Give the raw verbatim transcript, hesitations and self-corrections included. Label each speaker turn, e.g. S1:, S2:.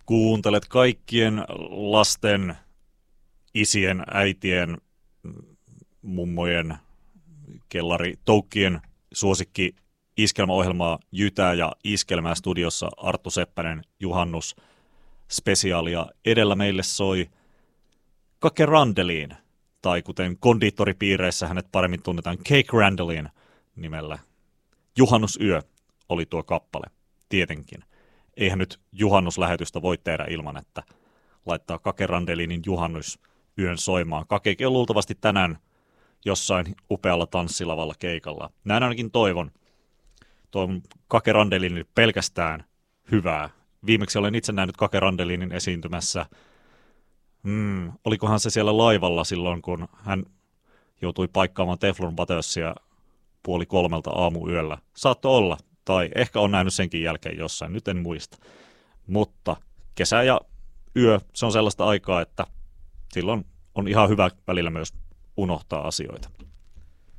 S1: Kuuntelet kaikkien lasten, isien, äitien, mummojen, kellari, toukkien suosikki iskelmäohjelmaa Jytää ja Iskelmää studiossa Arttu Seppänen, juhannus spesiaalia. Edellä meille soi Kake Randeliin, tai kuten kondiittoripiireissä hänet paremmin tunnetaan Cake Randelin nimellä. Juhannusyö oli tuo kappale, tietenkin. Eihän nyt juhannuslähetystä voi tehdä ilman, että laittaa Kake Randelinin juhannusyön soimaan. Kakekin on luultavasti tänään jossain upealla tanssilavalla keikalla. Näin ainakin toivon. Toivon Kake Randelinin pelkästään hyvää. Viimeksi olen itse nähnyt Kake Randelinin esiintymässä. Hmm, olikohan se siellä laivalla silloin, kun hän joutui paikkaamaan Teflon Buttersia puoli kolmelta aamuyöllä. Saatto olla, tai ehkä on nähnyt senkin jälkeen jossain, nyt en muista. Mutta kesä ja yö, se on sellaista aikaa, että silloin on ihan hyvä välillä myös unohtaa asioita.